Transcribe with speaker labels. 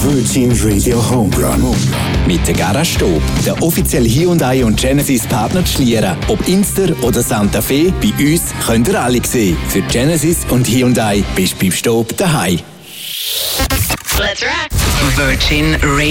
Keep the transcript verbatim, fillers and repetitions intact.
Speaker 1: Virgin Radio Homerun.
Speaker 2: Mit der Garage Stob, der offizielle Hyundai und Genesis Partner zu Schlieren. Ob Inster oder Santa Fe, bei uns könnt ihr alle sehen. Für Genesis und Hyundai bist du beim Stob daheim.
Speaker 3: Let's rock. Virgin Radio.